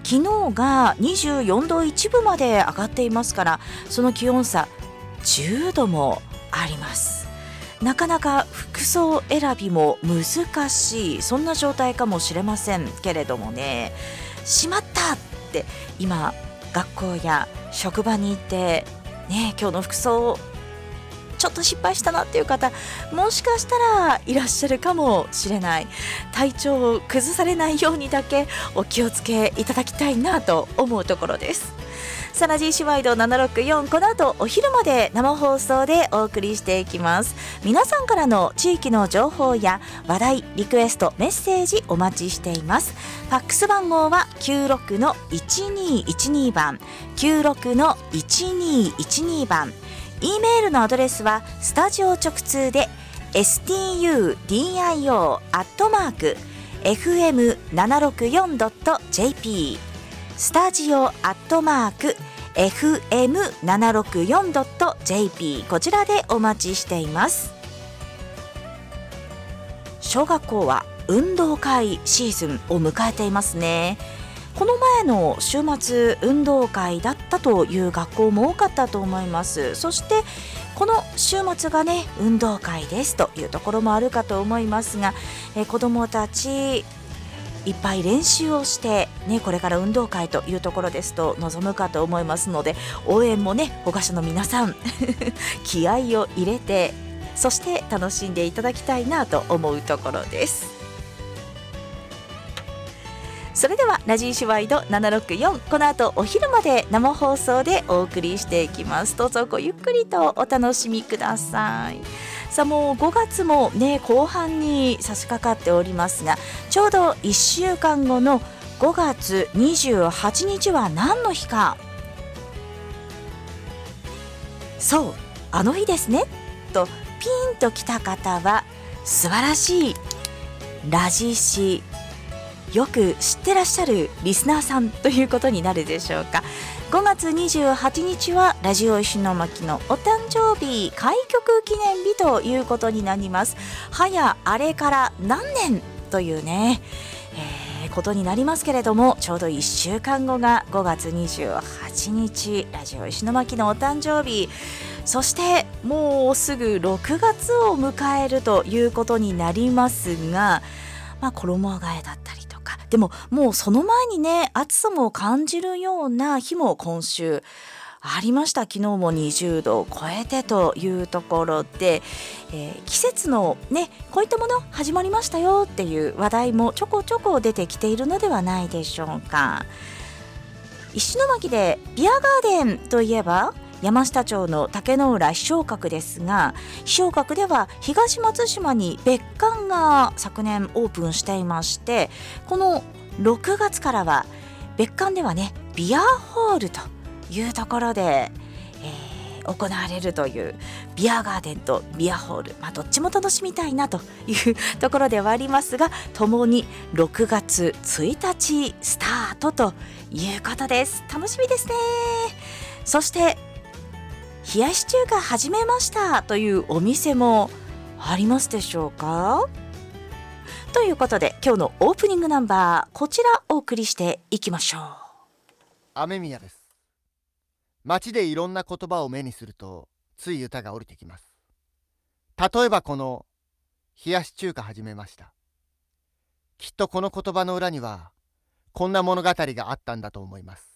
昨日が24度1分まで上がっていますから、その気温差10度もあります。なかなか服装選びも難しい、そんな状態かもしれませんけれどもね、しまったって今学校や職場に行ってね、今日の服装ちょっと失敗したなっていう方、もしかしたらいらっしゃるかもしれない。体調を崩されないようにだけお気をつけいただきたいなと思うところです。サナジーシワイド764、この後お昼まで生放送でお送りしていきます。皆さんからの地域の情報や話題、リクエスト、メッセージお待ちしています。ファックス番号は96-1212番、96-1212番。E メールのアドレスはスタジオ直通で studio@fm764.jp、 スタジオ@fm764.jp、 こちらでお待ちしています。小学校は運動会シーズンを迎えていますね。この前の週末運動会だったという学校も多かったと思います。そしてこの週末がね、運動会ですというところもあるかと思いますが、子どもたちいっぱい練習をして、ね、これから運動会というところですと望むかと思いますので、応援もね、保護者の皆さん気合を入れて、そして楽しんでいただきたいなと思うところです。それではラジーシワイド764、この後お昼まで生放送でお送りしていきます。どうぞごゆっくりとお楽しみください。さあ、もう5月もね、後半に差し掛かっておりますが、ちょうど1週間後の5月28日は何の日か。そう、あの日ですねとピンときた方は素晴らしいラジシ、よく知ってらっしゃるリスナーさんということになるでしょうか。5月28日はラジオ石巻のお誕生日、開局記念日ということになります。早あれから何年というね、ことになりますけれども、ちょうど1週間後が5月28日、ラジオ石巻のお誕生日。そしてもうすぐ6月を迎えるということになりますが、衣替えだったりとか、でももうその前にね、暑さも感じるような日も今週ありました。昨日も20度を超えてというところで、季節のね、こういったもの始まりましたよっていう話題もちょこちょこ出てきているのではないでしょうか。石巻でビアガーデンといえば山下町の竹の浦飛翔閣ですが、飛翔閣では東松島に別館が昨年オープンしていまして、この6月からは別館ではね、ビアホールというところで、行われるというビアガーデンとビアホール、どっちも楽しみたいなというところではありますが、ともに6月1日スタートということです。楽しみですね。そして冷やし中華始めましたというお店もありますでしょうか。ということで今日のオープニングナンバー、こちらお送りしていきましょう。 雨宮です。街でいろんな言葉を目にするとつい歌が降りてきます。例えばこの冷やし中華始めました。きっとこの言葉の裏にはこんな物語があったんだと思います。